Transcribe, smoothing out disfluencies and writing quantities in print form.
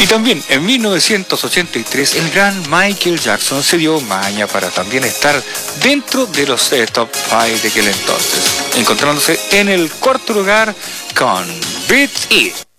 Y también en 1983 el gran Michael Jackson se dio maña para también estar dentro de los top 5 de aquel entonces, encontrándose en el cuarto lugar con Beat It.